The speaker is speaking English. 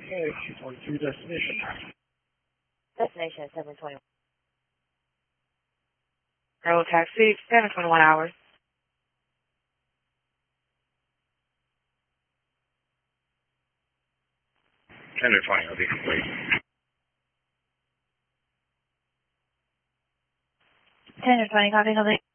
Okay, 222 destination. Destination 721. Road taxi, 721 hours. Tender 20, I'll be complete. 10 20, copy, complete.